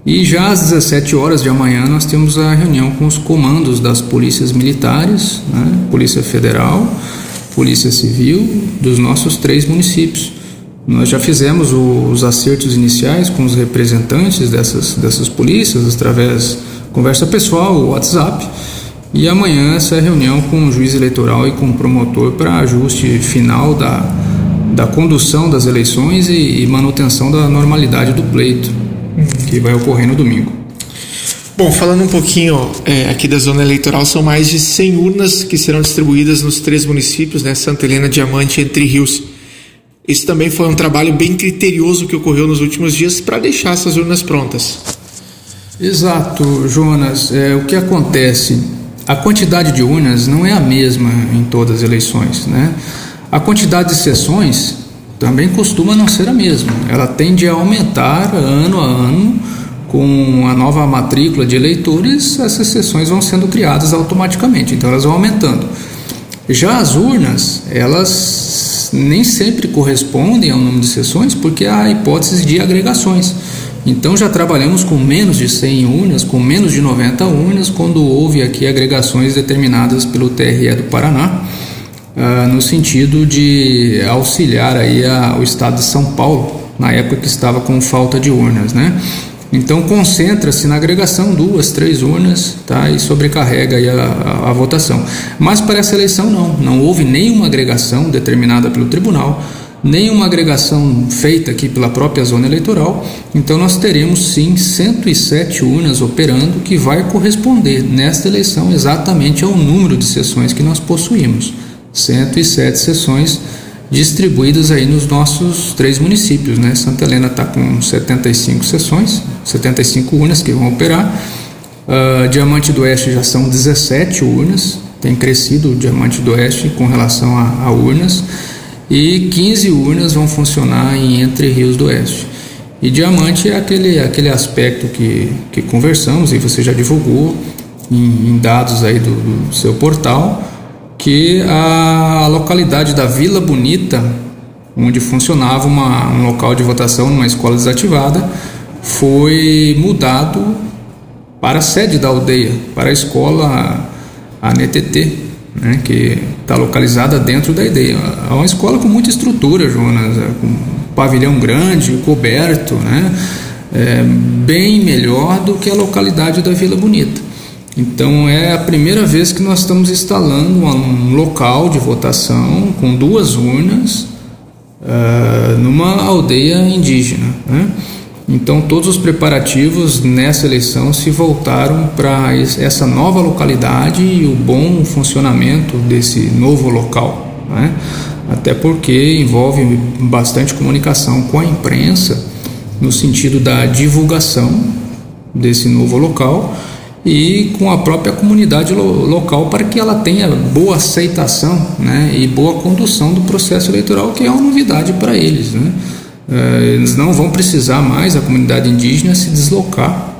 E já às 17 horas de amanhã nós temos a reunião com os comandos das polícias militares, né? Polícia Federal, Polícia Civil, dos nossos 3 municípios. Nós já fizemos os acertos iniciais com os representantes dessas polícias, através de conversa pessoal, WhatsApp, e amanhã essa reunião com o juiz eleitoral e com o promotor para ajuste final da condução das eleições e manutenção da normalidade do pleito, que vai ocorrer no domingo. Bom, falando um pouquinho aqui da zona eleitoral, são mais de 100 urnas que serão distribuídas nos 3 municípios, né, Santa Helena, Diamante e Entre Rios. Isso também foi um trabalho bem criterioso que ocorreu nos últimos dias para deixar essas urnas prontas. Exato, Jonas. O que acontece? A quantidade de urnas não é a mesma em todas as eleições, né? A quantidade de sessões também costuma não ser a mesma. Ela tende a aumentar ano a ano. Com a nova matrícula de eleitores, essas sessões vão sendo criadas automaticamente, então elas vão aumentando. Já as urnas, elas nem sempre correspondem ao número de sessões, porque há hipótese de agregações. Então já trabalhamos com menos de 100 urnas, com menos de 90 urnas, quando houve aqui agregações determinadas pelo TRE do Paraná, no sentido de auxiliar aí o estado de São Paulo, na época que estava com falta de urnas, né? Então concentra-se na agregação 2, 3 urnas, tá? E sobrecarrega aí a votação. Mas para essa eleição não houve nenhuma agregação determinada pelo tribunal, nenhuma agregação feita aqui pela própria zona eleitoral. Então nós teremos sim 107 urnas operando, que vai corresponder nesta eleição exatamente ao número de sessões que nós possuímos. 107 sessões distribuídas aí nos nossos 3 municípios, né? Santa Helena está com 75 sessões, 75 urnas que vão operar. Diamante do Oeste já são 17 urnas, tem crescido o Diamante do Oeste com relação a urnas, e 15 urnas vão funcionar em Entre Rios do Oeste. E Diamante é aquele aspecto que conversamos e você já divulgou em dados aí do seu portal, que a localidade da Vila Bonita, onde funcionava um local de votação numa escola desativada, foi mudado para a sede da aldeia, para a escola ANTT, né, que está localizada dentro da aldeia. É uma escola com muita estrutura, Jonas, com um pavilhão grande, coberto, né, bem melhor do que a localidade da Vila Bonita. Então é a primeira vez que nós estamos instalando um local de votação com 2 urnas numa aldeia indígena, né? Então todos os preparativos nessa eleição se voltaram para essa nova localidade e o bom funcionamento desse novo local, né? Até porque envolve bastante comunicação com a imprensa no sentido da divulgação desse novo local e com a própria comunidade local, para que ela tenha boa aceitação, né, e boa condução do processo eleitoral, que é uma novidade para eles, né? Eles não vão precisar mais, a comunidade indígena, se deslocar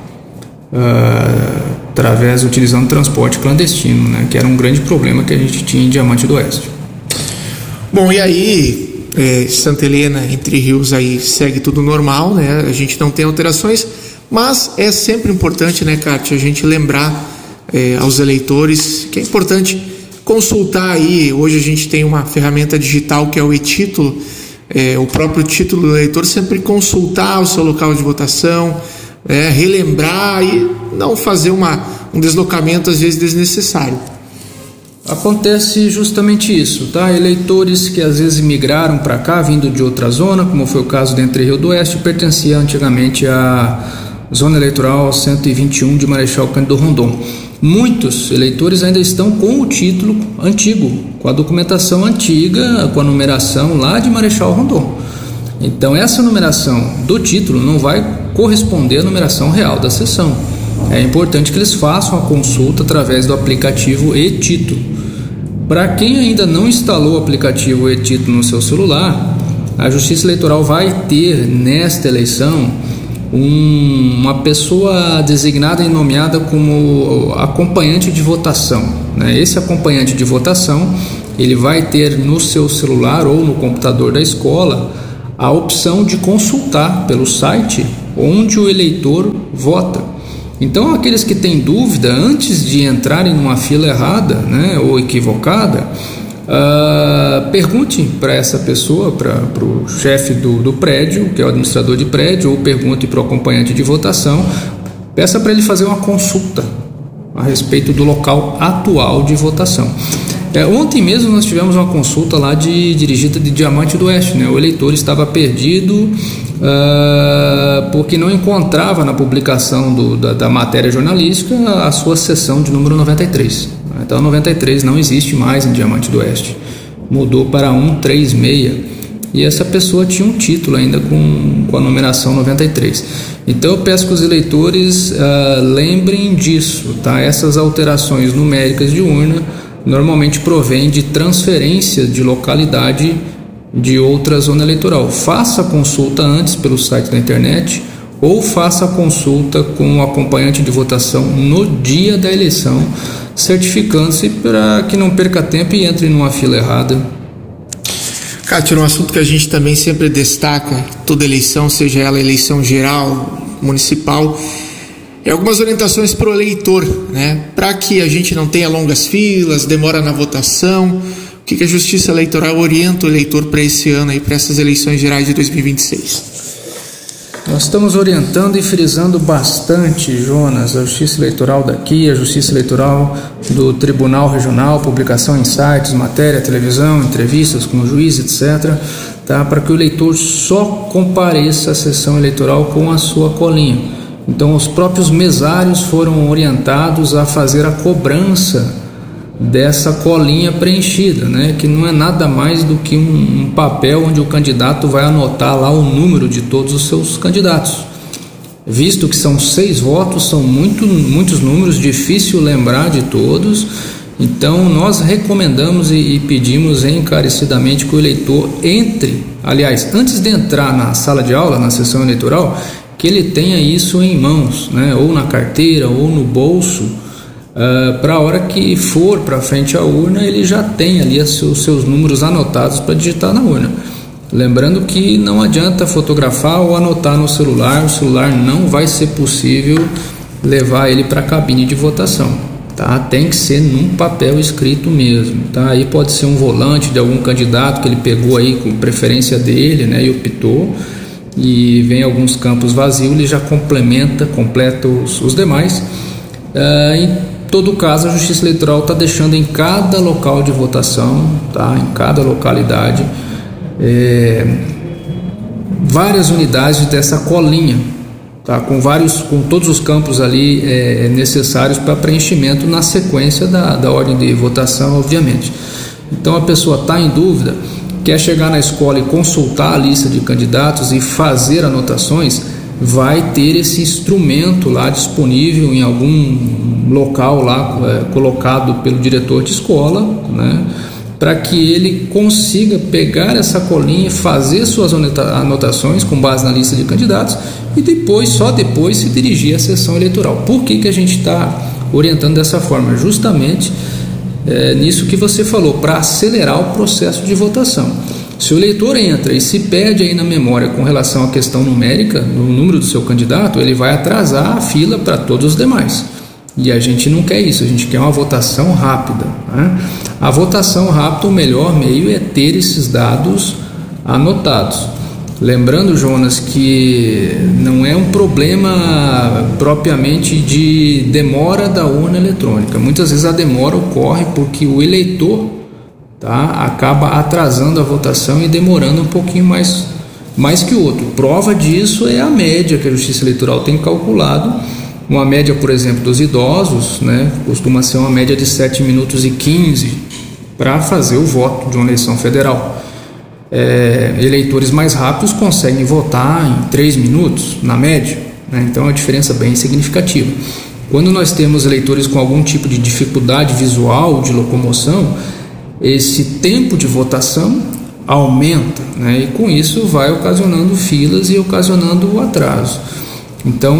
utilizando transporte clandestino, né, que era um grande problema que a gente tinha em Diamante do Oeste. Bom, e aí Santa Helena, Entre Rios, aí segue tudo normal, né? A gente não tem alterações. Mas é sempre importante, né, Kátia, a gente lembrar aos eleitores que é importante consultar aí. Hoje a gente tem uma ferramenta digital que é o e-título, o próprio título do eleitor, sempre consultar o seu local de votação, relembrar e não fazer um deslocamento às vezes desnecessário. Acontece justamente isso, tá? Eleitores que às vezes migraram para cá vindo de outra zona, como foi o caso de Entre Rio do Oeste, pertencia antigamente à Zona Eleitoral 121 de Marechal Cândido Rondon. Muitos eleitores ainda estão com o título antigo, com a documentação antiga, com a numeração lá de Marechal Rondon. Então essa numeração do título não vai corresponder à numeração real da sessão. É importante que eles façam a consulta através do aplicativo e-título. Para quem ainda não instalou o aplicativo e-título no seu celular, a Justiça Eleitoral vai ter nesta eleição uma pessoa designada e nomeada como acompanhante de votação, né? Esse acompanhante de votação, ele vai ter no seu celular ou no computador da escola a opção de consultar pelo site onde o eleitor vota. Então, aqueles que têm dúvida, antes de entrarem numa fila errada, né, ou equivocada, pergunte para essa pessoa, para o chefe do prédio, que é o administrador de prédio, ou pergunte para o acompanhante de votação, peça para ele fazer uma consulta a respeito do local atual de votação. Ontem mesmo nós tivemos uma consulta lá dirigida de Diamante do Oeste, né? O eleitor estava perdido porque não encontrava na publicação da matéria jornalística a sua seção de número 93. Então 93 não existe mais em Diamante do Oeste, mudou para 136, e essa pessoa tinha um título ainda com a numeração 93. Então eu peço que os eleitores lembrem disso, tá? Essas alterações numéricas de urna normalmente provém de transferência de localidade de outra zona eleitoral. Faça a consulta antes pelo site da internet, ou faça a consulta com o acompanhante de votação no dia da eleição, certificando-se para que não perca tempo e entre numa fila errada. Cátia, um assunto que a gente também sempre destaca, toda eleição, seja ela eleição geral, municipal, algumas orientações para o eleitor, né? Para que a gente não tenha longas filas, demora na votação. O que a Justiça Eleitoral orienta o eleitor para esse ano e para essas eleições gerais de 2026? Nós estamos orientando e frisando bastante, Jonas, a Justiça Eleitoral daqui, a Justiça Eleitoral do Tribunal Regional, publicação em sites, matéria, televisão, entrevistas com o juiz, etc., tá? Para que o eleitor só compareça à sessão eleitoral com a sua colinha. Então, os próprios mesários foram orientados a fazer a cobrança dessa colinha preenchida, né? Que não é nada mais do que um papel onde o candidato vai anotar lá o número de todos os seus candidatos. Visto que são 6 votos, são muitos números, difícil lembrar de todos. Então, nós recomendamos e pedimos encarecidamente que o eleitor entre, aliás, antes de entrar na sala de aula, na sessão eleitoral, que ele tenha isso em mãos, né? Ou na carteira ou no bolso, para a hora que for para frente à urna, ele já tem ali os seus números anotados para digitar na urna. Lembrando que não adianta fotografar ou anotar no celular, o celular não vai ser possível levar ele para a cabine de votação, tá? Tem que ser num papel escrito mesmo, tá? Aí pode ser um volante de algum candidato que ele pegou aí com preferência dele, né? E optou, e vem alguns campos vazios, ele já completa os demais. Em todo caso, a Justiça Eleitoral está deixando em cada local de votação, tá? Em cada localidade, várias unidades dessa colinha, tá? Com todos os campos ali necessários para preenchimento na sequência da ordem de votação, obviamente. Então, a pessoa está em dúvida, quer chegar na escola e consultar a lista de candidatos e fazer anotações, vai ter esse instrumento lá disponível em algum local lá colocado pelo diretor de escola, né, para que ele consiga pegar essa colinha e fazer suas anotações com base na lista de candidatos e só depois se dirigir à sessão eleitoral. Por que a gente está orientando dessa forma? Justamente nisso que você falou, para acelerar o processo de votação. Se o eleitor entra e se perde aí na memória com relação à questão numérica, no número do seu candidato, ele vai atrasar a fila para todos os demais. E a gente não quer isso, a gente quer uma votação rápida, né? A votação rápida, o melhor meio é ter esses dados anotados. Lembrando, Jonas, que não é um problema propriamente de demora da urna eletrônica. Muitas vezes a demora ocorre porque o eleitor, tá, acaba atrasando a votação e demorando um pouquinho mais que o outro. Prova disso é a média que a Justiça Eleitoral tem calculado. Uma média, por exemplo, dos idosos, né, costuma ser uma média de 7 minutos e 15 para fazer o voto de uma eleição federal. Eleitores mais rápidos conseguem votar em 3 minutos, na média, né? Então é uma diferença bem significativa. Quando nós temos eleitores com algum tipo de dificuldade visual, de locomoção, esse tempo de votação aumenta, né? E com isso vai ocasionando filas e ocasionando o atraso. Então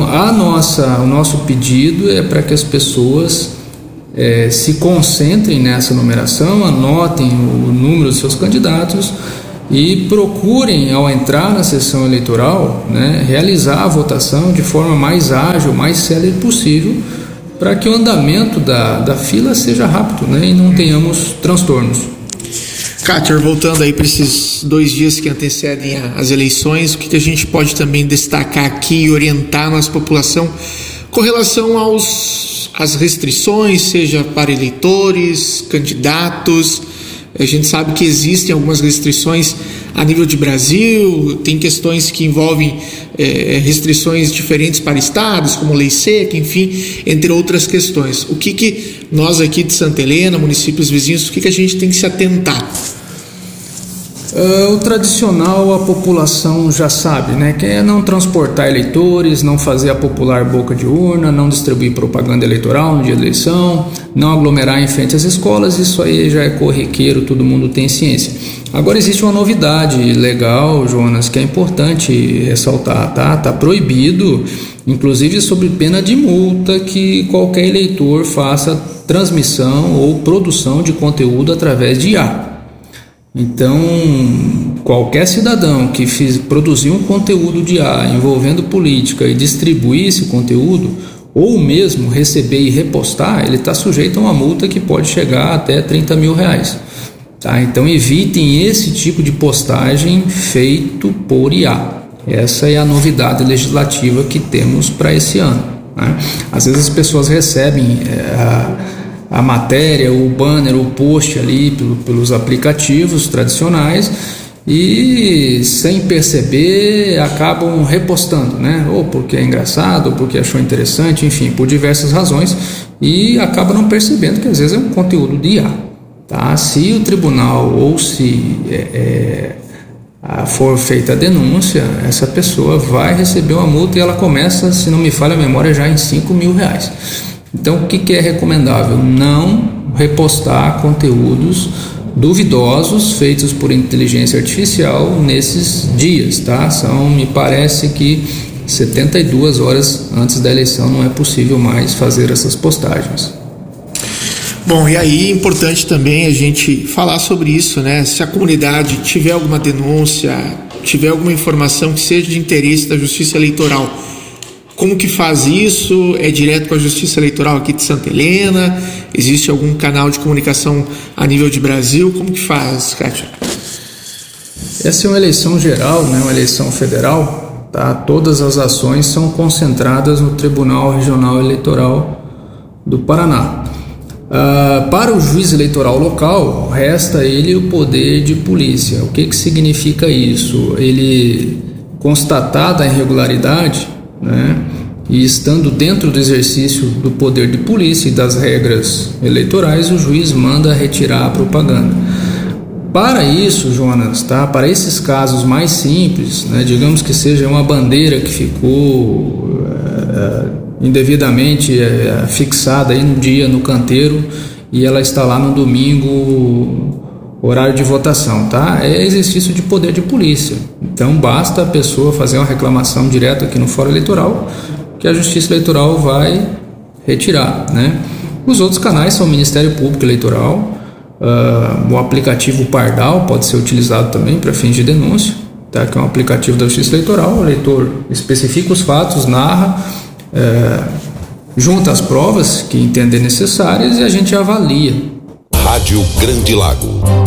o nosso pedido é para que as pessoas se concentrem nessa numeração, anotem o número dos seus candidatos e procurem, ao entrar na sessão eleitoral, né, realizar a votação de forma mais ágil, mais célere possível, para que o andamento da fila seja rápido, né, e não tenhamos transtornos. Cáter, voltando aí para esses 2 dias que antecedem as eleições, o que a gente pode também destacar aqui e orientar a nossa população com relação às restrições, seja para eleitores, candidatos? A gente sabe que existem algumas restrições a nível de Brasil, tem questões que envolvem restrições diferentes para estados, como lei seca, enfim, entre outras questões. O que nós aqui de Santa Helena, municípios vizinhos, o que a gente tem que se atentar? O tradicional a população já sabe, né? Que é não transportar eleitores, não fazer a popular boca de urna, não distribuir propaganda eleitoral no dia da eleição, não aglomerar em frente às escolas. Isso aí já é corriqueiro, todo mundo tem ciência. Agora existe uma novidade legal, Jonas, que é importante ressaltar, tá? Tá proibido, inclusive sob pena de multa, que qualquer eleitor faça transmissão ou produção de conteúdo através de IA. Então, qualquer cidadão que produzir um conteúdo de IA envolvendo política e distribuir esse conteúdo, ou mesmo receber e repostar, ele está sujeito a uma multa que pode chegar até R$30 mil. Tá? Então, evitem esse tipo de postagem feito por IA. Essa é a novidade legislativa que temos para esse ano, né? Às vezes as pessoas recebem a matéria, o banner, o post ali pelos aplicativos tradicionais e, sem perceber, acabam repostando, né? Ou porque é engraçado, ou porque achou interessante, enfim, por diversas razões, e acaba não percebendo que às vezes é um conteúdo de IA, tá? Se o tribunal ou se for feita a denúncia, essa pessoa vai receber uma multa e ela começa, se não me falha a memória, já em R$5 mil. Então, o que é recomendável? Não repostar conteúdos duvidosos feitos por inteligência artificial nesses dias, tá? Me parece que 72 horas antes da eleição não é possível mais fazer essas postagens. Bom, e aí é importante também a gente falar sobre isso, né? Se a comunidade tiver alguma denúncia, tiver alguma informação que seja de interesse da Justiça Eleitoral, como que faz isso? É direto com a Justiça Eleitoral aqui de Santa Helena? Existe algum canal de comunicação a nível de Brasil? Como que faz, Kátia? Essa é uma eleição geral, né? Uma eleição federal, tá? Todas as ações são concentradas no Tribunal Regional Eleitoral do Paraná. Para o juiz eleitoral local, resta a ele o poder de polícia. O que significa isso? Ele, constatada a irregularidade, né, e estando dentro do exercício do poder de polícia e das regras eleitorais, o juiz manda retirar a propaganda. Para isso, Jonas, tá? Para esses casos mais simples, né, digamos que seja uma bandeira que ficou indevidamente fixada aí no dia no canteiro e ela está lá no domingo, horário de votação, tá? É exercício de poder de polícia. Então basta a pessoa fazer uma reclamação direta aqui no Fórum Eleitoral que a Justiça Eleitoral vai retirar, né? Os outros canais são o Ministério Público Eleitoral, o aplicativo Pardal pode ser utilizado também para fins de denúncia, tá? Que é um aplicativo da Justiça Eleitoral. O eleitor especifica os fatos, narra, junta as provas que entender necessárias e a gente avalia. Rádio Grande Lago